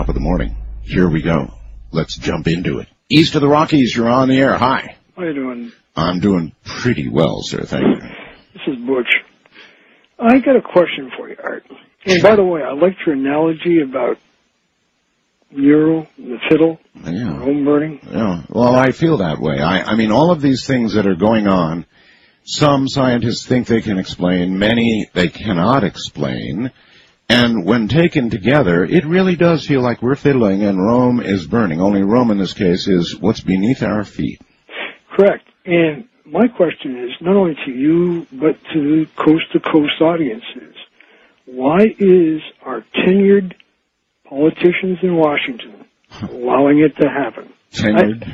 top of the morning. Here we go. Let's jump into it. East of the Rockies, you're on the air. Hi. How you doing? I'm doing pretty well, sir. Thank you. This is Butch. I got a question for you, Art. And by the way, I liked your analogy about Nero, the fiddle, home burning. Yeah. Well, I feel that way. I mean, all of these things that are going on, some scientists think they can explain, many they cannot explain. And when taken together, it really does feel like we're fiddling and Rome is burning. Only Rome in this case is what's beneath our feet. Correct. And my question is, not only to you, but to the coast-to-coast audiences, why is our tenured politicians in Washington allowing it to happen? Tenured?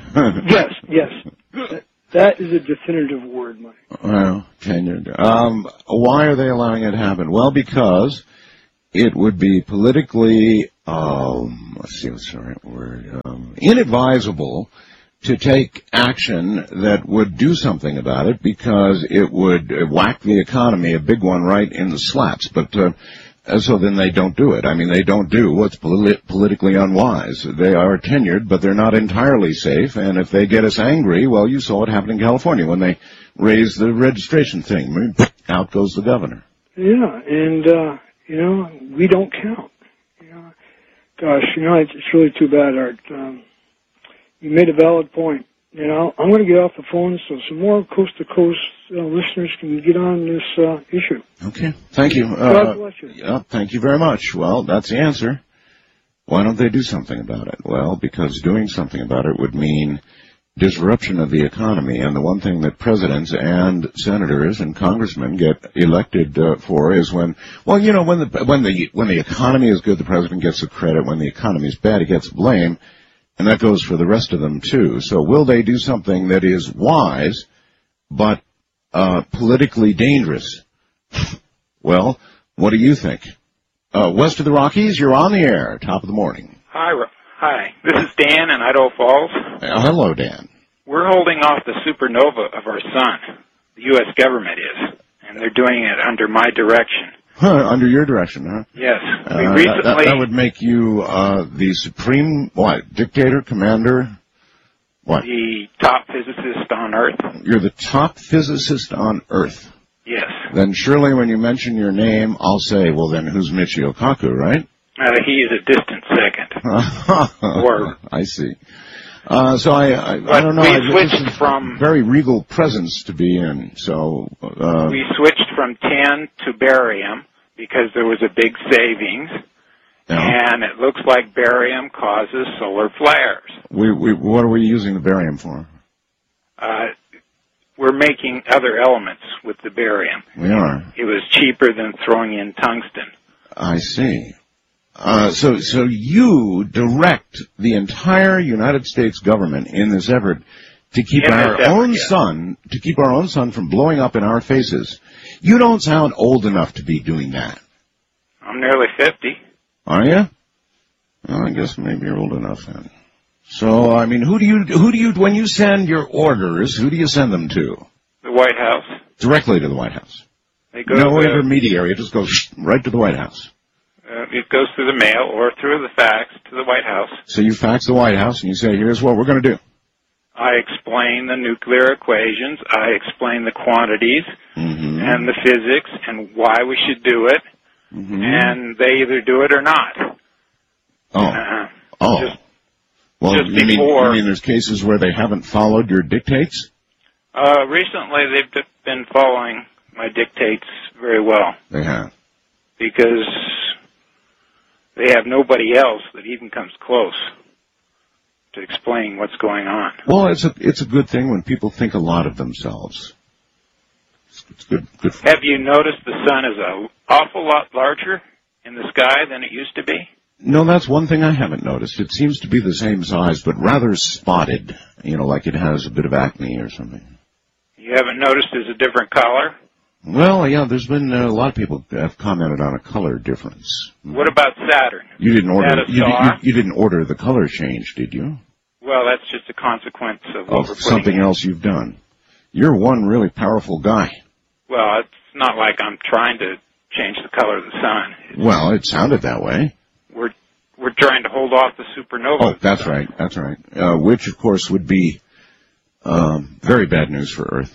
Yes. That is a definitive word, Mike. Well, tenured. Why are they allowing it to happen? Well, because it would be politically, let's see what's the right word, inadvisable to take action that would do something about it, because it would whack the economy, a big one, right in the slats. But so then they don't do it. I mean, they don't do what's politically unwise. They are tenured, but they're not entirely safe. And if they get us angry, well, you saw what happened in California when they raised the registration thing. Out goes the governor. Yeah, and we don't count. Gosh, it's really too bad, Art. You made a valid point. I'm going to get off the phone so some more coast-to-coast listeners can get on this issue. Okay. Thank you. God bless you. Yeah, thank you very much. Well, that's the answer. Why don't they do something about it? Well, because doing something about it would mean disruption of the economy. And the one thing that presidents and senators and congressmen get elected for is when the economy is good, the president gets the credit. When the economy is bad, he gets blame. And that goes for the rest of them, too. So will they do something that is wise but politically dangerous? Well, what do you think? West of the Rockies, you're on the air, top of the morning. Hi. This is Dan in Idaho Falls. Hello, Dan. We're holding off the supernova of our sun. The U.S. government is. And they're doing it under my direction. Under your direction, huh? Yes. We recently... That would make you the supreme, dictator, commander, what? The top physicist on Earth. You're the top physicist on Earth. Yes. Then surely when you mention your name, I'll say, well, then who's Michio Kaku, right? He is a distant second. I see. So I don't know. We switched from very regal presence to be in. So we switched from tin to barium because there was a big savings, and it looks like barium causes solar flares. What are we using the barium for? We're making other elements with the barium. We are. It was cheaper than throwing in tungsten. I see. So you direct the entire United States government in this effort to keep our own sun from blowing up in our faces. You don't sound old enough to be doing that. I'm nearly 50. Are you? Well, I guess maybe you're old enough then. So, I mean, who do you, when you send your orders, who do you send them to? The White House. Directly to the White House. They go no intermediary. It just goes right to the White House. It goes through the mail or through the fax to the White House. So you fax the White House and you say, here's what we're going to do. I explain the nuclear equations. I explain the quantities and the physics and why we should do it. And they either do it or not. You mean there's cases where they haven't followed your dictates? Recently, they've been following my dictates very well. They have. Because they have nobody else that even comes close to explaining what's going on. Well, it's a good thing when people think a lot of themselves. It's good. Have you noticed the sun is an awful lot larger in the sky than it used to be? No, that's one thing I haven't noticed. It seems to be the same size, but rather spotted, like it has a bit of acne or something. You haven't noticed it's a different color? Well, yeah, there's been a lot of people have commented on a color difference. What about Saturn? You didn't order. You didn't order the color change, did you? Well, that's just a consequence of something else you've done. You're one really powerful guy. Well, it's not like I'm trying to change the color of the sun. Well, it sounded that way. we're trying to hold off the supernova. Oh, that's right. That's right. Which, of course, would be very bad news for Earth.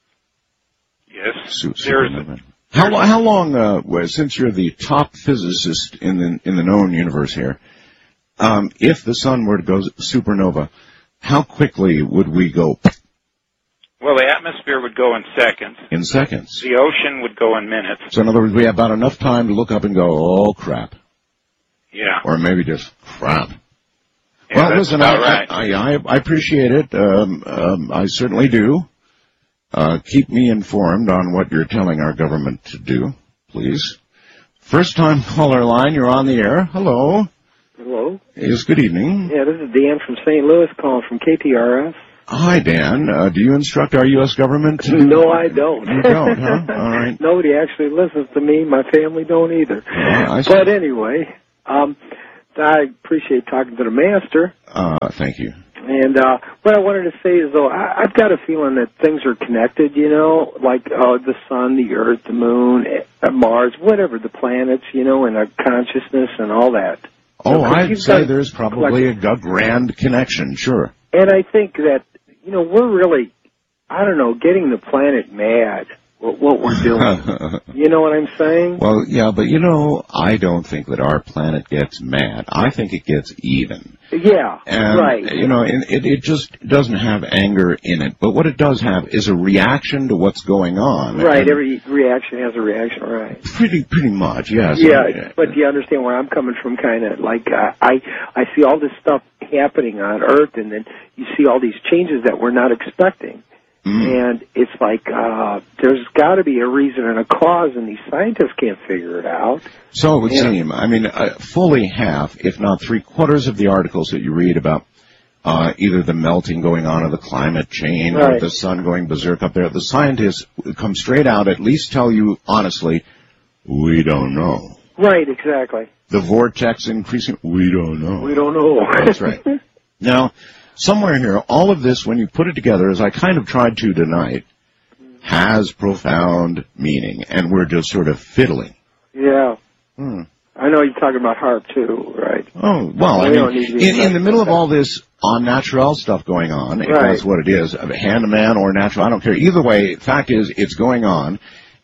Yes. Supernova. How long, since you're the top physicist in the known universe here, if the sun were to go supernova, how quickly would we go? Well, the atmosphere would go in seconds. In seconds. The ocean would go in minutes. So in other words, we have about enough time to look up and go, oh, crap. Yeah. Or maybe just crap. Yeah, well, that's listen, about right. I appreciate it. I certainly do. Keep me informed on what you're telling our government to do, please. First time caller line, you're on the air. Hello. Hello. Yes, good evening. Yeah, this is Dan from St. Louis calling from KTRS. Hi, Dan. Do you instruct our U.S. government to... No, I don't. You don't, huh? All right. Nobody actually listens to me. My family don't either. I see. But anyway, I appreciate talking to the master. Thank you. And what I wanted to say is, though, I've got a feeling that things are connected, you know, like the sun, the earth, the moon, Mars, whatever, the planets, you know, and our consciousness and all that. Oh, I'd say there's probably a grand connection, sure. And I think that, you know, we're really, I don't know, getting the planet mad, what we're doing. You know what I'm saying? Well, yeah, but, you know, I don't think that our planet gets mad. I think it gets even. Yeah, and, right. You know, it just doesn't have anger in it. But what it does have is a reaction to what's going on. Right, every reaction has a reaction, right. Pretty much, yes. Yeah, but do you understand where I'm coming from, kind of? Like, I see all this stuff happening on Earth, and then you see all these changes that we're not expecting. And it's like there's got to be a reason and a cause, and these scientists can't figure it out. So it would seem. I mean, fully half, if not three-quarters of the articles that you read about either the melting going on or the climate change or the sun going berserk up there, the scientists come straight out, at least tell you honestly, we don't know. Right, exactly. The vortex increasing, we don't know. We don't know. That's right. Now, somewhere here, all of this, when you put it together, as I kind of tried to tonight, has profound meaning, and we're just sort of fiddling. Yeah. I know you're talking about HAARP, too, right? Oh, well, I mean, in the middle of all this on-natural stuff going on, if that's what it is, hand-to-man or natural, I don't care. Either way, fact is, it's going on.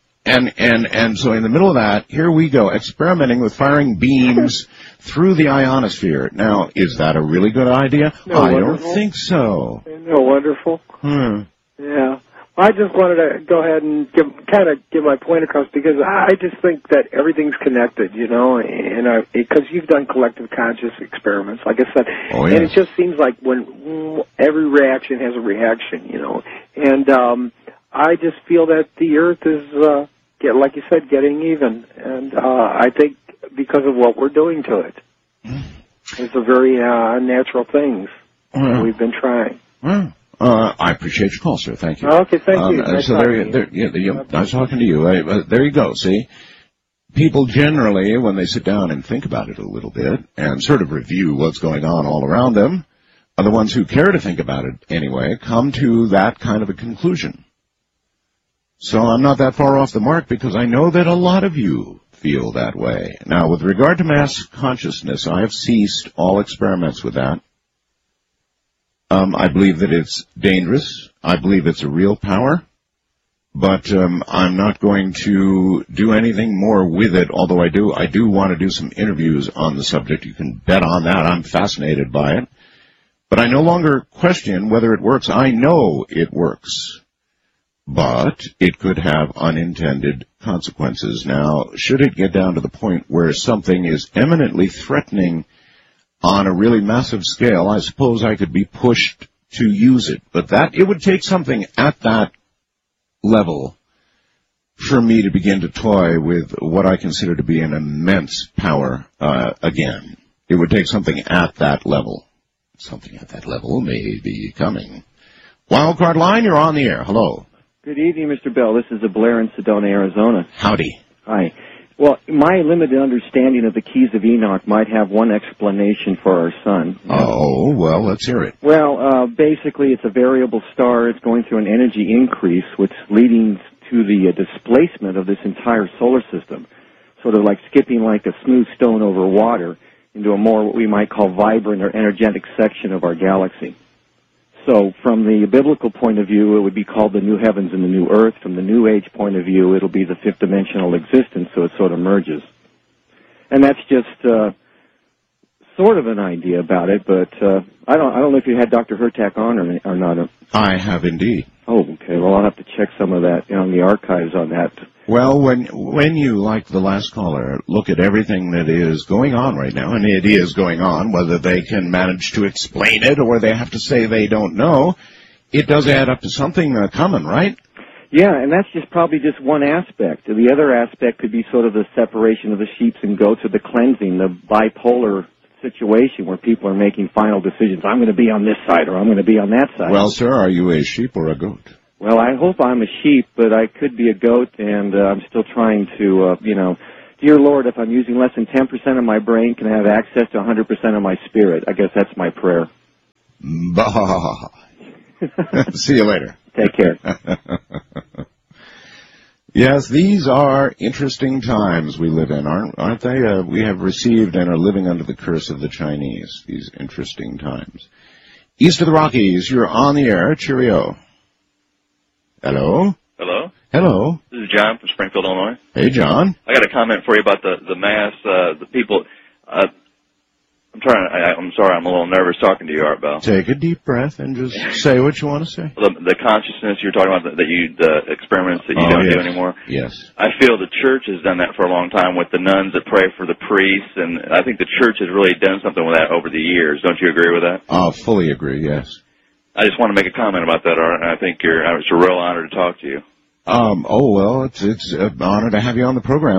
And so in the middle of that, here we go, experimenting with firing beams through the ionosphere. Now, is that a really good idea? I don't think so. Isn't that wonderful? Yeah. I just wanted to go ahead and give my point across, because I just think that everything's connected, you know, and because you've done collective conscious experiments, like I said, and it just seems like when every reaction has a reaction, you know, and I just feel that the Earth is, like you said, getting even, and I think because of what we're doing to it, it's a very unnatural things we've been trying. I appreciate your call, sir. Thank you. Okay, thank you. So nice talking to you. There you go. See, people generally, when they sit down and think about it a little bit and sort of review what's going on all around them, are the ones who care to think about it anyway, come to that kind of a conclusion. So I'm not that far off the mark, because I know that a lot of you feel that way. Now, with regard to mass consciousness, I have ceased all experiments with that. I believe that it's dangerous. I believe it's a real power. But I'm not going to do anything more with it, although I do want to do some interviews on the subject. You can bet on that. I'm fascinated by it. But I no longer question whether it works. I know it works. But it could have unintended consequences. Now, should it get down to the point where something is eminently threatening on a really massive scale, I suppose I could be pushed to use it. But it would take something at that level for me to begin to toy with what I consider to be an immense power again. It would take something at that level. Something at that level may be coming. Wildcard line, you're on the air. Hello. Good evening, Mr. Bell. This is Blair in Sedona, Arizona. Howdy. Hi. Well, my limited understanding of the Keys of Enoch might have one explanation for our sun. Oh, well, let's hear it. Well, basically, it's a variable star. It's going through an energy increase, which leading to the displacement of this entire solar system. Sort of like skipping like a smooth stone over water. into a more what we might call vibrant or energetic section of our galaxy. So from the biblical point of view, it would be called the new heavens and the new earth. From the New Age point of view, it'll be the fifth dimensional existence, so it sort of merges. And that's just sort of an idea about it, but I don't know if you had Dr. Hurtak on or not. I have indeed. Oh, okay. Well, I'll have to check some of that on the archives on that. Well, when you, like the last caller, look at everything that is going on right now, and it is going on, whether they can manage to explain it or they have to say they don't know, it does add up to something common, right? Yeah, and that's probably just one aspect. The other aspect could be sort of the separation of the sheep and goats, or the cleansing, the bipolar situation where people are making final decisions. I'm going to be on this side or I'm going to be on that side. Well, sir, are you a sheep or a goat? Well, I hope I'm a sheep, but I could be a goat, and I'm still trying to, dear Lord, if I'm using less than 10% of my brain, can I have access to 100% of my spirit? I guess that's my prayer. Bah. See you later. Take care. Yes, these are interesting times we live in, aren't they? We have received and are living under the curse of the Chinese, these interesting times. East of the Rockies, you're on the air. Cheerio. Hello? Hello? Hello. This is John from Springfield, Illinois. Hey, John. I got a comment for you about the mass, the people. I'm sorry, I'm a little nervous talking to you, Art Bell. Take a deep breath and just say what you want to say. The consciousness you're talking about, the experiments that you don't do anymore. Yes. I feel the church has done that for a long time with the nuns that pray for the priests, and I think the church has really done something with that over the years. Don't you agree with that? Fully agree, yes. I just want to make a comment about that, Art, and I think it's a real honor to talk to you. Well, it's an honor to have you on the program.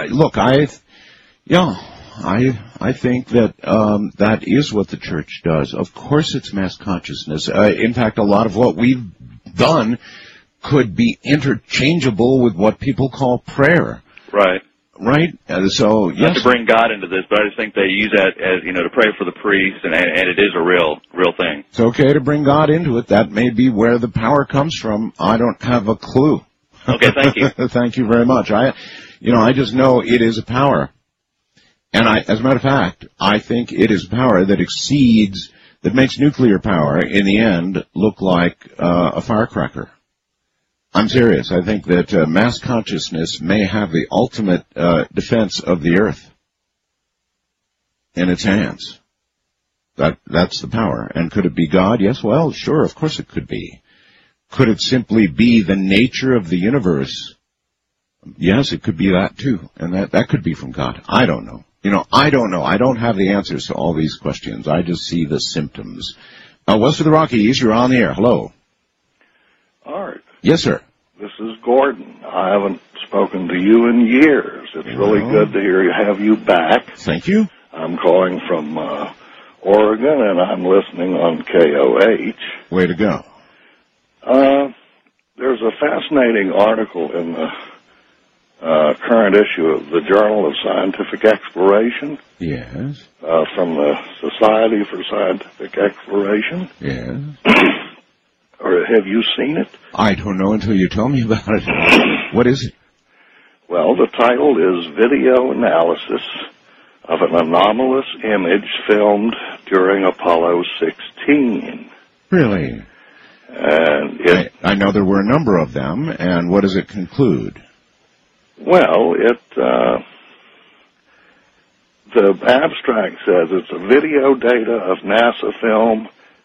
I think that that is what the church does. Of course it's mass consciousness. In fact, a lot of what we've done could be interchangeable with what people call prayer. Right. Right? So, yes. Not to bring God into this, but I just think they use that as, to pray for the priests, and it is a real thing. It's okay to bring God into it. That may be where the power comes from. I don't have a clue. Okay, thank you. Thank you very much. I just know it is a power. And as a matter of fact, I think it is power that that makes nuclear power, in the end, look like a firecracker. I'm serious. I think that mass consciousness may have the ultimate defense of the earth in its hands. That's the power. And could it be God? Yes, well, sure, of course it could be. Could it simply be the nature of the universe? Yes, it could be that too. And that could be from God. I don't know. I don't know. I don't have the answers to all these questions. I just see the symptoms. West of the Rockies, you're on the air. Hello. Art. Yes, sir. This is Gordon. I haven't spoken to you in years. It's really good to have you back. Thank you. I'm calling from Oregon, and I'm listening on KOH. Way to go. There's a fascinating article in the current issue of the Journal of Scientific Exploration. Yes. From the Society for Scientific Exploration. Yes. Or have you seen it? I don't know until you tell me about it. What is it? Well, the title is Video Analysis of an Anomalous Image Filmed During Apollo 16. Really? And I know there were a number of them, and what does it conclude? Well, the abstract says it's a video data of NASA film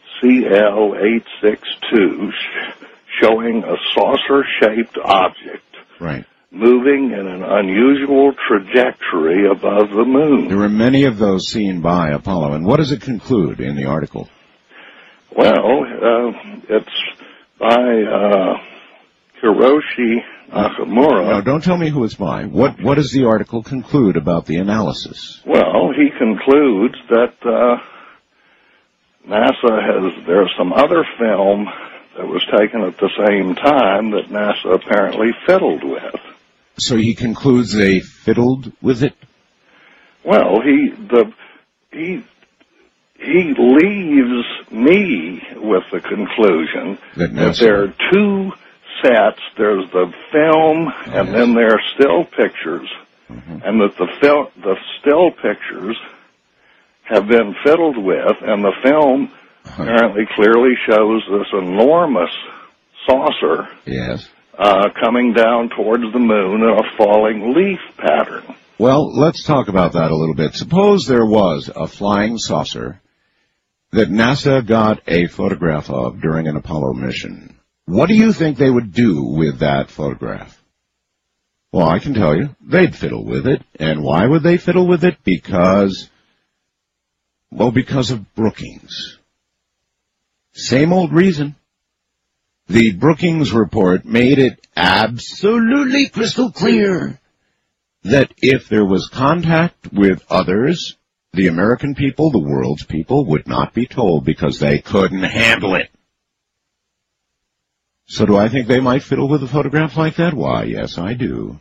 CL-862 showing a saucer-shaped object moving in an unusual trajectory above the moon. There were many of those seen by Apollo. And what does it conclude in the article? Well, it's by Hiroshi Nakamura. No, don't tell me who it's by. What does the article conclude about the analysis? Well, he concludes that there's some other film that was taken at the same time that NASA apparently fiddled with. So he concludes they fiddled with it? Well, he leaves me with the conclusion that there are two sets. There's the film, and then there are still pictures, and that the still pictures have been fiddled with, and the film apparently clearly shows this enormous saucer yes. Coming down towards the moon in a falling leaf pattern. Well, let's talk about that a little bit. Suppose there was a flying saucer that NASA got a photograph of during an Apollo mission. What do you think they would do with that photograph? Well, I can tell you, they'd fiddle with it. And why would they fiddle with it? Because of Brookings. Same old reason. The Brookings report made it absolutely crystal clear that if there was contact with others, the American people, the world's people, would not be told because they couldn't handle it. So do I think they might fiddle with a photograph like that? Why, yes, I do.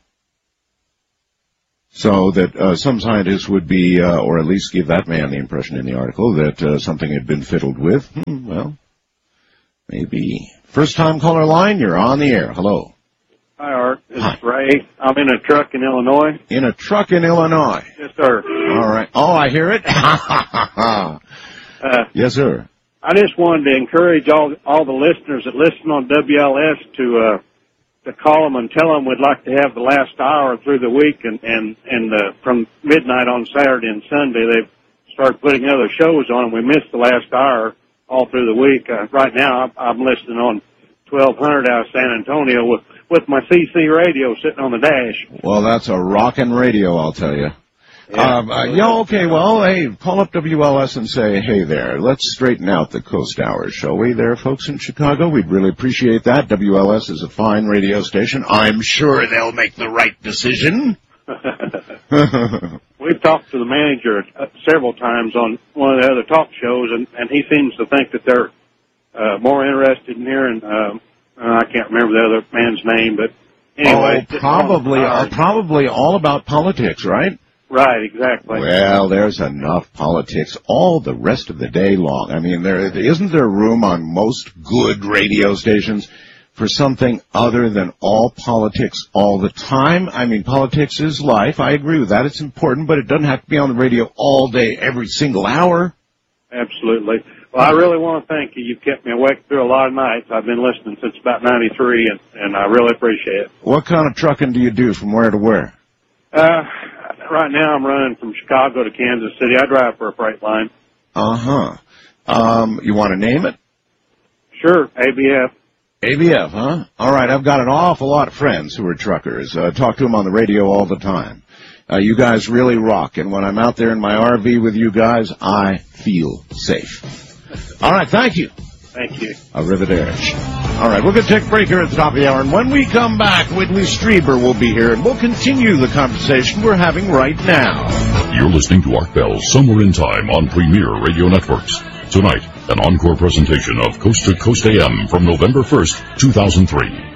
So that some scientists would be, or at least give that man the impression in the article that something had been fiddled with. Well, maybe. First-time caller line, you're on the air. Hello. Hi, Art. It's Ray. I'm in a truck in Illinois. In a truck in Illinois? Yes, sir. All right. Oh, I hear it. Yes, sir. I just wanted to encourage all the listeners that listen on WLS to call them and tell them we'd like to have the last hour through the week and from midnight on Saturday and Sunday. They've started putting other shows on, and we missed the last hour all through the week. Right now, I'm listening on 1200 out of San Antonio with my CC radio sitting on the dash. Well, that's a rockin' radio, I'll tell you. Yeah. Okay, well, hey, call up WLS and say, hey there, let's straighten out the Coast Hours, shall we there, folks in Chicago? We'd really appreciate that. WLS is a fine radio station. I'm sure they'll make the right decision. We've talked to the manager several times on one of the other talk shows, and he seems to think that they're more interested in hearing, I can't remember the other man's name, but anyway. Oh, probably all about politics, right? Right, exactly. Well, there's enough politics all the rest of the day long. I mean, isn't there room on most good radio stations for something other than all politics all the time? I mean, politics is life. I agree with that. It's important, but it doesn't have to be on the radio all day, every single hour. Absolutely. Well, I really want to thank you. You've kept me awake through a lot of nights. I've been listening since about 93, and I really appreciate it. What kind of trucking do you do, from where to where? Right now I'm running from Chicago to Kansas City. I drive for a freight line. Uh-huh. You want to name it? Sure, ABF. ABF, huh? All right, I've got an awful lot of friends who are truckers. Talk to them on the radio all the time. You guys really rock, and when I'm out there in my RV with you guys, I feel safe. All right, thank you. Thank you. Arrivederci. All right, we're going to take a break here at the top of the hour, and when we come back, Whitley Strieber will be here, and we'll continue the conversation we're having right now. You're listening to Art Bell's Somewhere in Time on Premier Radio Networks. Tonight, an encore presentation of Coast to Coast AM from November 1st, 2003.